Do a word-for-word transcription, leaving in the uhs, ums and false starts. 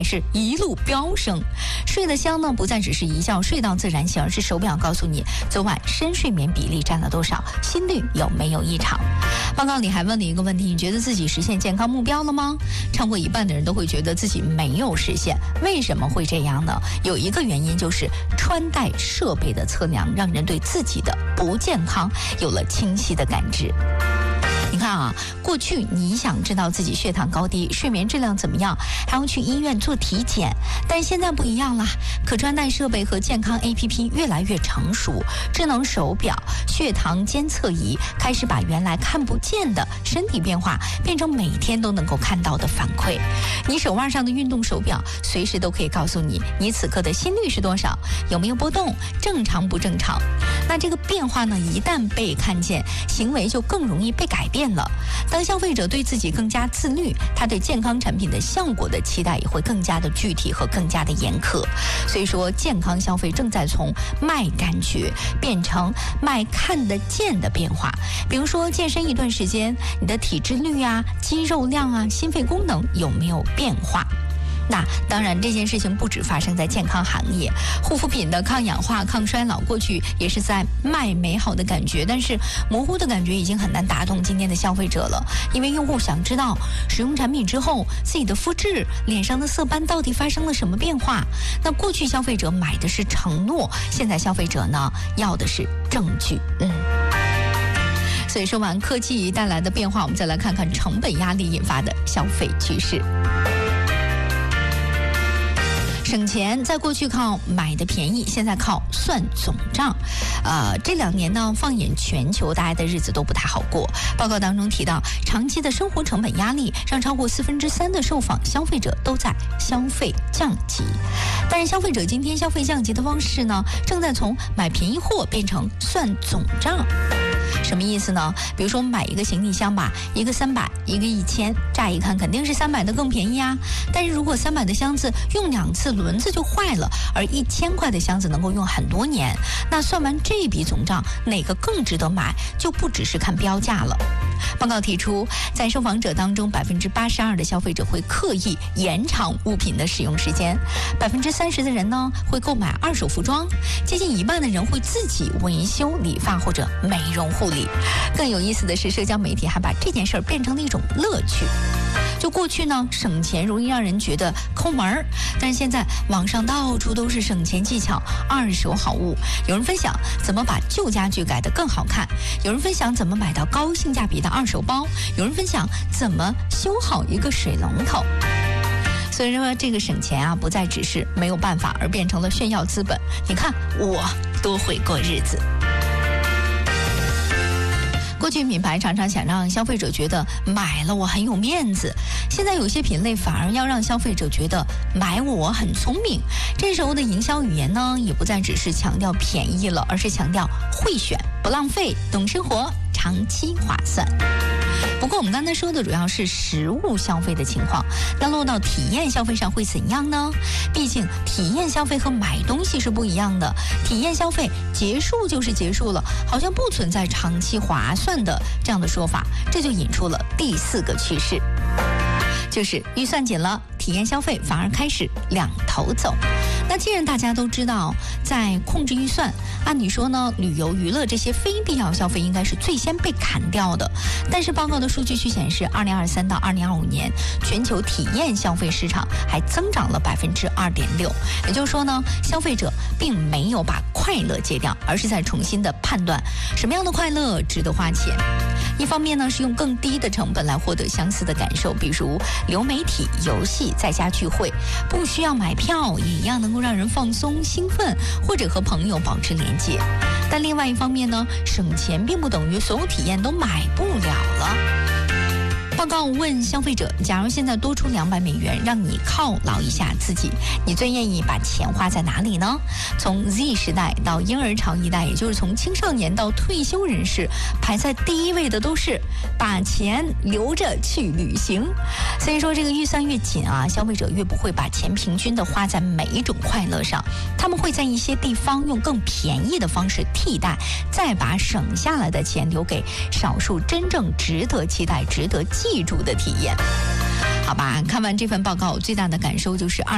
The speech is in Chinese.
是一路飙升。睡得香呢，不再只是一觉睡到自然醒，而是手表告诉你昨晚深睡眠比例占了多少，心率有没有异常。报告里还问了一个问题，你觉得自己实现健康目标了吗？超过一半的人都会觉得自己没有实现。为什么会这样呢？有一个原因就是穿戴设备的测量让人对自己的不健康有了清晰的感知。你看啊，过去你想知道自己血糖高低、睡眠质量怎么样，还要去医院做体检，但现在不一样了，可穿戴设备和健康 A P P 越来越成熟，智能手表、血糖监测仪开始把原来看不见的身体变化变成每天都能够看到的反馈。你手腕上的运动手表随时都可以告诉你，你此刻的心率是多少，有没有波动，正常不正常。那这个变化呢，一旦被看见，行为就更容易被改变了。当消费者对自己更加自律，他对健康产品的效果的期待也会更加的具体和更加的严苛。所以说，健康消费正在从卖感觉变成卖看得见的变化。比如说，健身一段时间，你的体脂率啊、肌肉量啊、心肺功能有没有变化？那当然，这件事情不只发生在健康行业，护肤品的抗氧化、抗衰老，过去也是在卖美好的感觉，但是模糊的感觉已经很难打动今天的消费者了，因为用户想知道使用产品之后自己的肤质、脸上的色斑到底发生了什么变化。那过去消费者买的是承诺，现在消费者呢要的是证据。嗯。所以说完科技带来的变化，我们再来看看成本压力引发的消费趋势。省钱在过去靠买的便宜，现在靠算总账。呃，这两年呢，放眼全球，大家的日子都不太好过。报告当中提到，长期的生活成本压力让超过四分之三的受访消费者都在消费降级。但是消费者今天消费降级的方式呢，正在从买便宜货变成算总账。什么意思呢？比如说买一个行李箱吧，一个三百，一个一千，乍一看肯定是三百的更便宜啊。但是如果三百的箱子用两次轮子就坏了，而一千块的箱子能够用很多年，那算完这笔总账，哪个更值得买，就不只是看标价了。报告提出，在受访者当中，百分之八十二的消费者会刻意延长物品的使用时间，百分之三十的人呢会购买二手服装，接近一半的人会自己维修理发或者美容护理。更有意思的是，社交媒体还把这件事儿变成了一种乐趣。就过去呢，省钱容易让人觉得抠门儿，但是现在网上到处都是省钱技巧、二手好物。有人分享怎么把旧家具改得更好看，有人分享怎么买到高性价比的二手包，有人分享怎么修好一个水龙头。所以说，这个省钱啊，不再只是没有办法，而变成了炫耀资本。你看我多会过日子。过去品牌常常想让消费者觉得买了我很有面子，现在有些品类反而要让消费者觉得买我很聪明。这时候的营销语言呢，也不再只是强调便宜了，而是强调会选、不浪费、懂生活、长期划算。不过我们刚才说的主要是实物消费的情况，那落到体验消费上会怎样呢？毕竟体验消费和买东西是不一样的，体验消费结束就是结束了，好像不存在长期划算的这样的说法，这就引出了第四个趋势，就是预算紧了，体验消费反而开始两头走。那既然大家都知道在控制预算，按理说呢，旅游娱乐这些非必要消费应该是最先被砍掉的。但是报告的数据却显示，二零二三到二零二五年全球体验消费市场还增长了百分之二点六。也就是说呢，消费者并没有把快乐戒掉，而是在重新的判断什么样的快乐值得花钱。一方面呢，是用更低的成本来获得相似的感受，比如流媒体、游戏、在家聚会，不需要买票，也一样能够让人放松、兴奋，或者和朋友保持连接。但另外一方面呢，省钱并不等于所有体验都买不了了。报告问消费者，假如现在多出两百美元，让你犒劳一下自己，你最愿意把钱花在哪里呢？从 Z 时代到婴儿潮一代，也就是从青少年到退休人士，排在第一位的都是把钱留着去旅行。所以说，这个预算越紧啊，消费者越不会把钱平均的花在每一种快乐上，他们会在一些地方用更便宜的方式替代，再把省下来的钱留给少数真正值得期待、值得记住的体验。好吧，看完这份报告，最大的感受就是二